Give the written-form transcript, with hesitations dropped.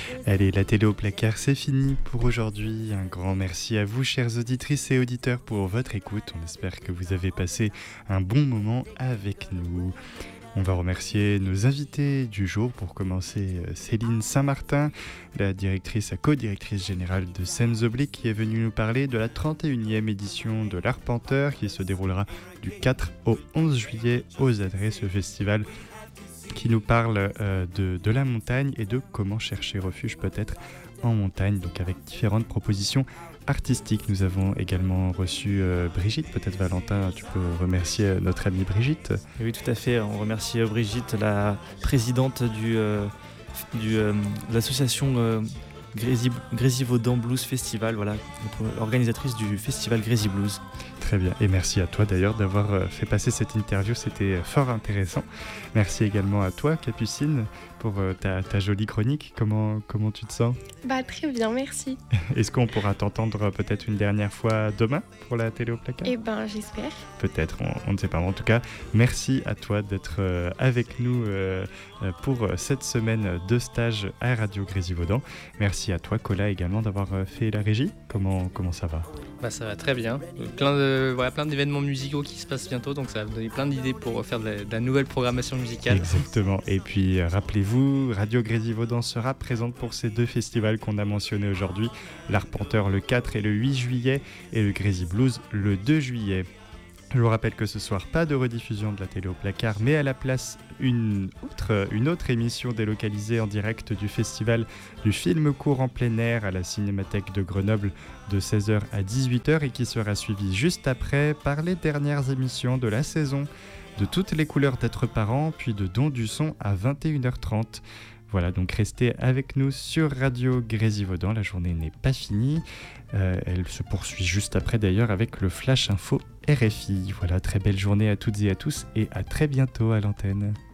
Allez, la télé au placard, c'est fini pour aujourd'hui. Un grand merci à vous, chères auditrices et auditeurs, pour votre écoute. On espère que vous avez passé un bon moment avec nous. On va remercier nos invités du jour. Pour commencer, Céline Saint-Martin, la co-directrice générale de Scènes Obliques, qui est venue nous parler de la 31e édition de l'Arpenteur, qui se déroulera du 4 au 11 juillet aux Adresses, ce festival qui nous parle de la montagne et de comment chercher refuge peut-être en montagne, donc avec différentes propositions artistiques. Nous avons également reçu Brigitte. Peut-être Valentin, tu peux remercier notre amie Brigitte. Oui, tout à fait. On remercie Brigitte, la présidente de l'association Grésivaudan Blues Festival, voilà, organisatrice du festival Grésy Blues. Très bien, et merci à toi d'ailleurs d'avoir fait passer cette interview, c'était fort intéressant. Merci également à toi, Capucine, pour ta jolie chronique. Comment tu te sens ? Très bien, merci. Est-ce qu'on pourra t'entendre peut-être une dernière fois demain pour la télé au placard ? J'espère. Peut-être, on ne sait pas. En tout cas, merci à toi d'être avec nous pour cette semaine de stage à Radio Grésivaudan. Merci à toi, Cola, également d'avoir fait la régie. Comment ça va ? Ça va très bien. Plein d'événements musicaux qui se passent bientôt, donc ça va me donner plein d'idées pour faire de la nouvelle programmation musicale. Exactement. Et puis, rappelez-vous, Radio Grésivaudan sera présente pour ces deux festivals qu'on a mentionnés aujourd'hui, l'Arpenteur le 4 et le 8 juillet et le Grésy Blues le 2 juillet. Je vous rappelle que ce soir, pas de rediffusion de la télé au placard, mais à la place, une autre émission délocalisée en direct du festival du film court en plein air à la Cinémathèque de Grenoble de 16h à 18h et qui sera suivie juste après par les dernières émissions de la saison de Toutes les couleurs d'être parent, puis de Don du son à 21h30. Voilà, donc restez avec nous sur Radio Grésivaudan. La journée n'est pas finie. Elle se poursuit juste après d'ailleurs avec le Flash Info RFI. Voilà, très belle journée à toutes et à tous et à très bientôt à l'antenne.